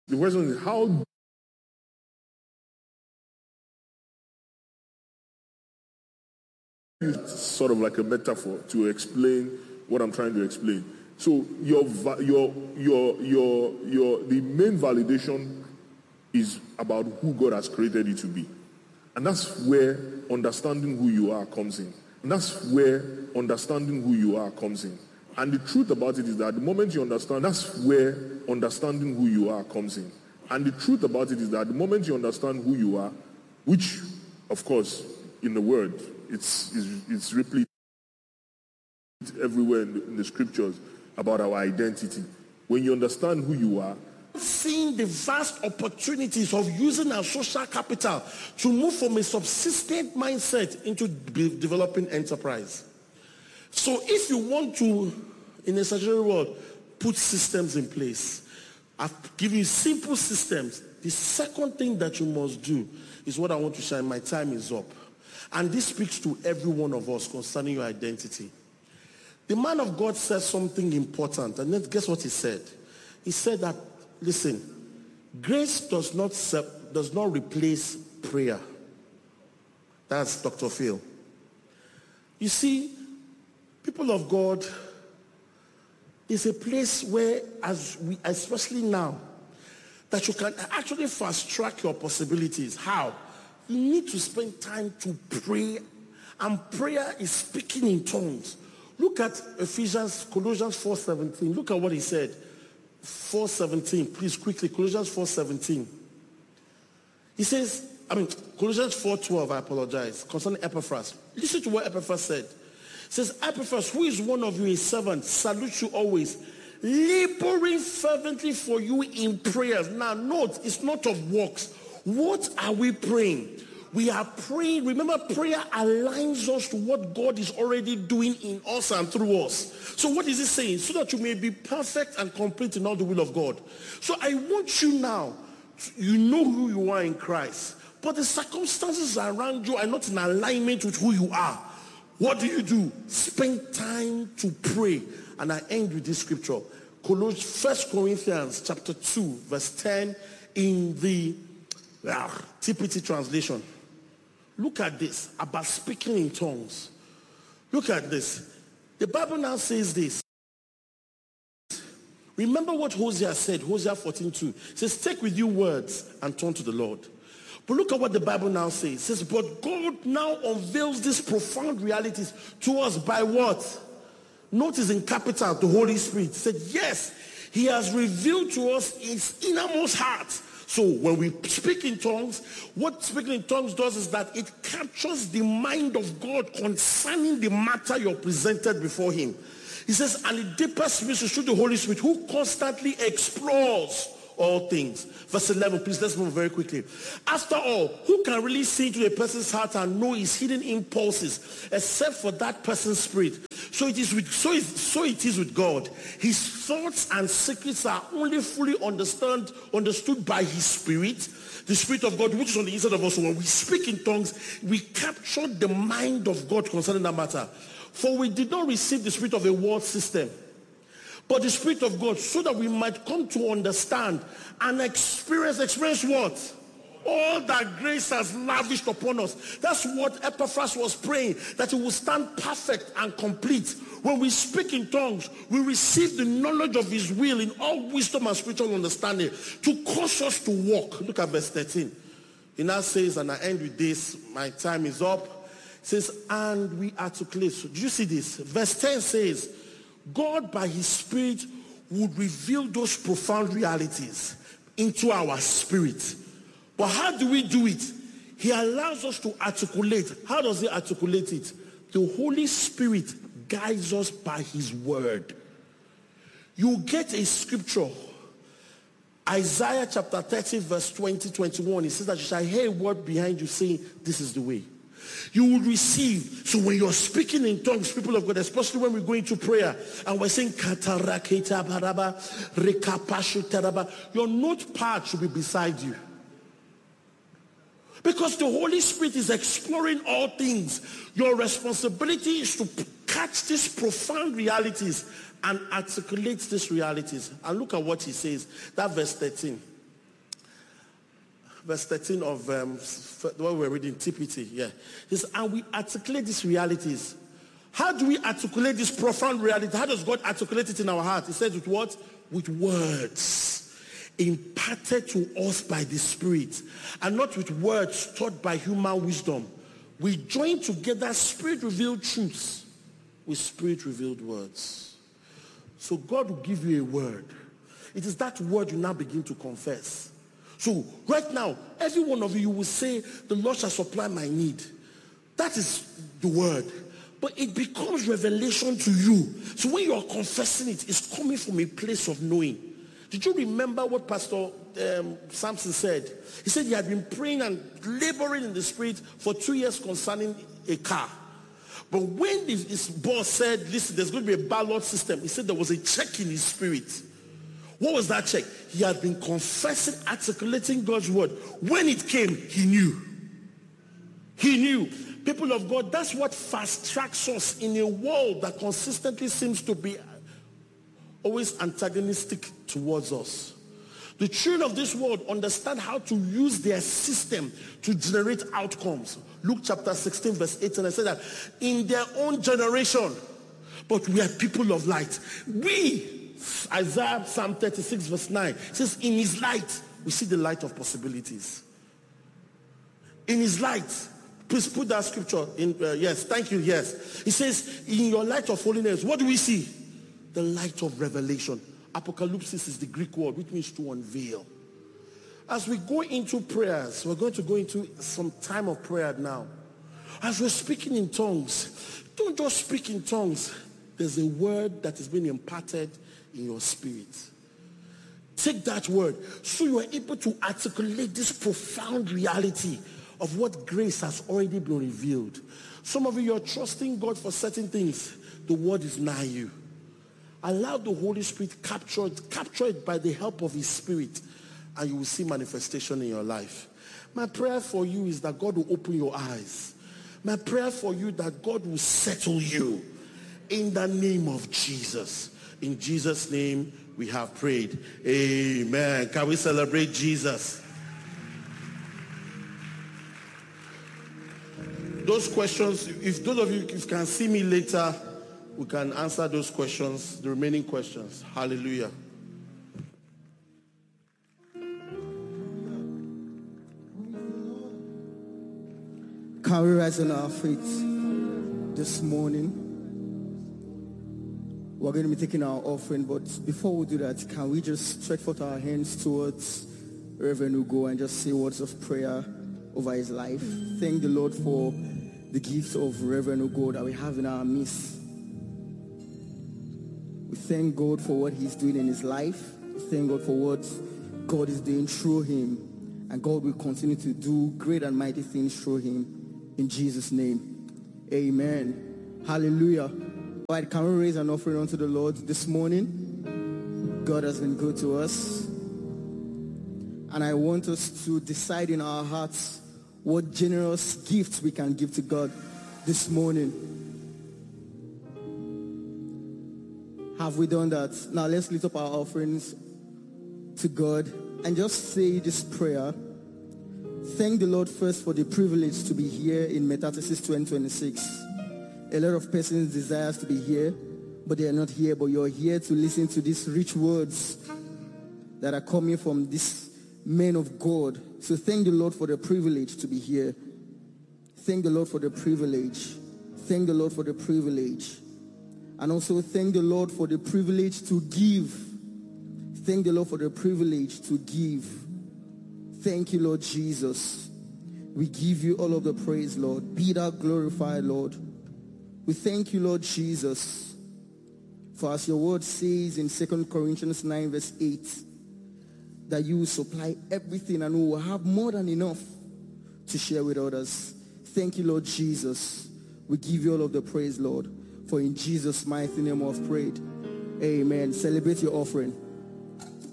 The question is, how sort of like a metaphor to explain what I'm trying to explain. So the main validation is about who God has created you to be. And that's where understanding who you are comes in. And that's where understanding who you are comes in. And the truth about it is that the moment you understand, that's where understanding who you are comes in. And the truth about it is that the moment you understand who you are, which, of course, in the Word, it's replete everywhere in the scriptures about our identity. When you understand who you are, seeing the vast opportunities of using our social capital to move from a subsistent mindset into developing enterprise. So if you want to, in a saturated world, put systems in place, I've given you simple systems. The second thing that you must do is what I want to share. My time is up. And this speaks to every one of us concerning your identity. The man of God said something important. And then guess what he said? He said that, listen, grace does not replace prayer. That's Dr. Phil. You see, people of God, is a place where, especially now, that you can actually fast track your possibilities. How? You need to spend time to pray, and prayer is speaking in tongues. Look at Colossians 4:17. Look at what he said. 4:17, please quickly, Colossians 4:17. He says, Colossians 4:12, I apologize, concerning Epaphras. Listen to what Epaphras said. It says, Epaphras, who is one of you, a servant, salutes you always, laboring fervently for you in prayers. Now note, it's not of works. What are we praying? We are praying. Remember, prayer aligns us to what God is already doing in us and through us. So what is it saying? So that you may be perfect and complete in all the will of God. So I want you now, you know who you are in Christ, but the circumstances around you are not in alignment with who you are. What do? Spend time to pray. And I end with this scripture. 1 Corinthians chapter 2, verse 10 in the TPT translation. Look at this about speaking in tongues. Look at this. The Bible now says this. Remember what Hosea said, Hosea 14:2. It says, take with you words and turn to the Lord. But look at what the Bible now says. It says, but God now unveils these profound realities to us by what? Notice in capital, the Holy Spirit. It said, yes, he has revealed to us his innermost heart. So when we speak in tongues, what speaking in tongues does is that it captures the mind of God concerning the matter you're presented before him. He says, and the deepest mystery through the Holy Spirit, who constantly explores all things. Verse 11, please, let's move very quickly. After all, who can really see into a person's heart and know his hidden impulses except for that person's spirit? So it is with God. His thoughts and secrets are only fully understood by his spirit, the Spirit of God, which is on the inside of us. So when we speak in tongues, we capture the mind of God concerning that matter. For we did not receive the spirit of a world system, but the Spirit of God, so that we might come to understand and experience what? All that grace has lavished upon us. That's what Epaphras was praying, that it will stand perfect and complete. When we speak in tongues, we receive the knowledge of his will in all wisdom and spiritual understanding to cause us to walk. Look at verse 13. It now says, and I end with this, my time is up. It says, and we articulate. So, do you see this? Verse 10 says, God by his Spirit would reveal those profound realities into our spirit. But how do we do it? He allows us to articulate. How does he articulate it? The Holy Spirit guides us by his word. You get a scripture. Isaiah chapter 30 verse 20-21. It says that you shall hear a word behind you saying, this is the way. You will receive. So when you're speaking in tongues, people of God, especially when we go into prayer and we're saying your notepad should be beside you. Because the Holy Spirit is exploring all things. Your responsibility is to catch these profound realities and articulate these realities. And look at what he says. That verse 13. verse 13 of what we're reading, TPT. Yeah. He says, and we articulate these realities. How do we articulate this profound reality? How does God articulate it in our heart? He says with what? With words imparted to us by the Spirit, and not with words taught by human wisdom. We join together Spirit-revealed truths with Spirit-revealed words. So God will give you a word. It is that word you now begin to confess. So right now, every one of you will say, the Lord shall supply my need. That is the word. But it becomes revelation to you. So when you are confessing it, it's coming from a place of knowing. Did you remember what Pastor Samson said? He said he had been praying and laboring in the Spirit for 2 years concerning a car. But when his boss said, listen, there's going to be a ballot system, he said there was a check in his spirit. What was that check? He had been confessing, articulating God's word. When it came, he knew. He knew. People of God, that's what fast tracks us in a world that consistently seems to be always antagonistic towards us. The children of this world understand how to use their system to generate outcomes. Luke chapter 16 verse 18, I said that in their own generation, but we are people of light. We, Isaiah Psalm 36 verse 9, says in his light, we see the light of possibilities. In his light, please put that scripture in, yes, thank you, yes. He says, in your light of holiness, what do we see? The light of revelation. Apocalypse is the Greek word, which means to unveil. As we go into prayers, we're going to go into some time of prayer now. As we're speaking in tongues, don't just speak in tongues. There's a word that is being imparted in your spirit. Take that word so you are able to articulate this profound reality of what grace has already been revealed. Some of you are trusting God for certain things. The word is nigh you. Allow the Holy Spirit capture it by the help of his Spirit, and you will see manifestation in your life. My prayer for you is that God will open your eyes. My prayer for you that God will settle you in the name of Jesus. In Jesus' name we have prayed. Amen. Can we celebrate Jesus? Those questions, if those of you can see me later, we can answer those questions, the remaining questions. Hallelujah. Can we rise on our feet this morning? We're going to be taking our offering, but before we do that, can we just stretch forth our hands towards Reverend Ugo and just say words of prayer over his life? Thank the Lord for the gifts of Reverend Ugo that we have in our midst. We thank God for what he's doing in his life. We thank God for what God is doing through him. And God will continue to do great and mighty things through him. In Jesus' name. Amen. Hallelujah. All right, can we raise an offering unto the Lord this morning? God has been good to us. And I want us to decide in our hearts what generous gifts we can give to God this morning. Have we done that? Now let's lift up our offerings to God and just say this prayer. Thank the Lord first for the privilege to be here in Metathesis 2026. A lot of persons desire to be here, but they are not here. But you're here to listen to these rich words that are coming from this man of God. So thank the Lord for the privilege to be here. Thank the Lord for the privilege. Thank the Lord for the privilege. And also thank the Lord for the privilege to give. Thank the Lord for the privilege to give. Thank you, Lord Jesus. We give you all of the praise, Lord. Be thou glorified, Lord. We thank you, Lord Jesus. For as your word says in 2 Corinthians 9 verse 8, that you will supply everything and we will have more than enough to share with others. Thank you, Lord Jesus. We give you all of the praise, Lord. For in Jesus' mighty name we have prayed. Amen. Celebrate your offering.